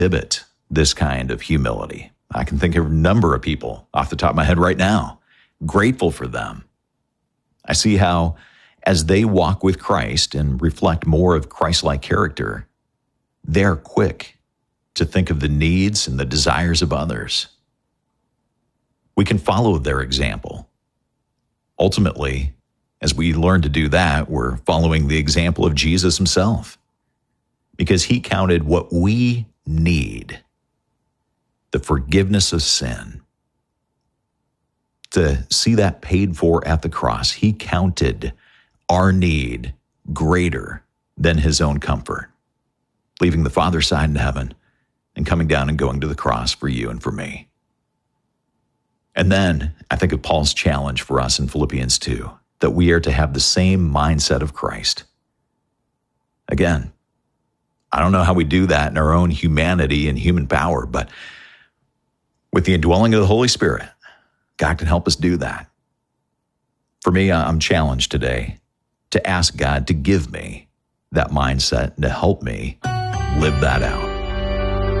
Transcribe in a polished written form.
exhibit this kind of humility. I can think of a number of people off the top of my head right now, grateful for them. I see how as they walk with Christ and reflect more of Christ-like character, they're quick to think of the needs and the desires of others. We can follow their example. Ultimately, as we learn to do that, we're following the example of Jesus himself, because he counted what we need, the forgiveness of sin, to see that paid for at the cross. He counted our need greater than his own comfort, leaving the Father's side in heaven and coming down and going to the cross for you and for me. And then I think of Paul's challenge for us in Philippians 2, that we are to have the same mindset of Christ. Again, I don't know how we do that in our own humanity and human power, but with the indwelling of the Holy Spirit, God can help us do that. For me, I'm challenged today to ask God to give me that mindset and to help me live that out.